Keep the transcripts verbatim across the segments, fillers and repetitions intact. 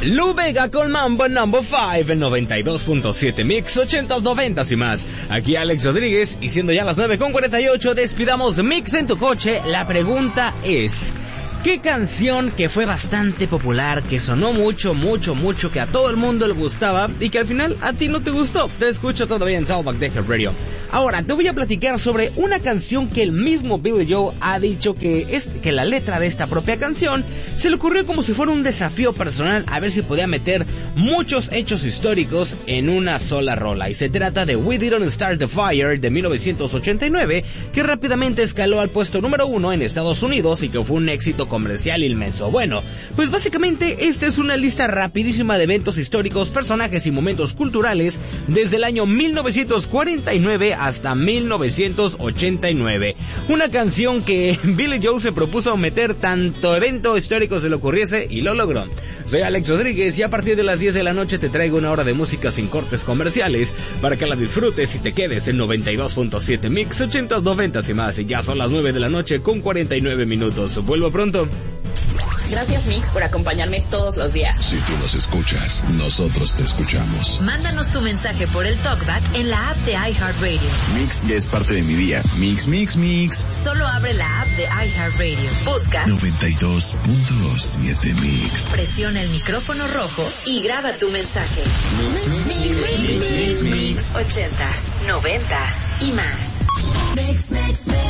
Lou Bega con Mambo Number cinco en noventa y dos punto siete Mix, ochentas, noventas y más. Aquí Alex Rodríguez, y siendo ya las nueve con cuarenta y ocho, despidamos Mix en tu coche. La pregunta es: ¿qué canción que fue bastante popular, que sonó mucho, mucho, mucho, que a todo el mundo le gustaba y que al final a ti no te gustó? Te escucho todavía en Soundback de Head Radio. Ahora, te voy a platicar sobre una canción que el mismo Billy Joel ha dicho que es que la letra de esta propia canción se le ocurrió como si fuera un desafío personal a ver si podía meter muchos hechos históricos en una sola rola. Y se trata de We Didn't Start the Fire de mil novecientos ochenta y nueve, que rápidamente escaló al puesto número uno en Estados Unidos y que fue un éxito comercial inmenso. Bueno, pues básicamente esta es una lista rapidísima de eventos históricos, personajes y momentos culturales desde el año mil novecientos cuarenta y nueve hasta mil novecientos ochenta y nueve. Una canción que Billy Joel se propuso meter tanto evento histórico se le ocurriese y lo logró. Soy Alex Rodríguez y a partir de las diez de la noche te traigo una hora de música sin cortes comerciales para que la disfrutes y te quedes en noventa y dos punto siete Mix, ochentas, noventas y más. Y ya son las nueve de la noche con cuarenta y nueve minutos. Vuelvo pronto. Gracias, Mix, por acompañarme todos los días. Si tú nos escuchas, nosotros te escuchamos. Mándanos tu mensaje por el TalkBack en la app de iHeartRadio. Mix ya es parte de mi día. Mix, mix, mix. Solo abre la app de iHeartRadio. Busca noventa y dos punto siete Mix. Presiona el micrófono rojo y graba tu mensaje. Mix, mix, mix, mix, mix, mix. Ochentas, noventas y más. Mix, mix, mix.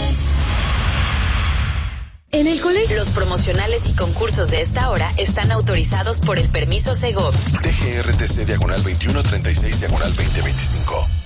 En el colegio, los promocionales y concursos de esta hora están autorizados por el permiso Segov. T G R T C diagonal veintiuno treinta y seis diagonal veinte veinticinco.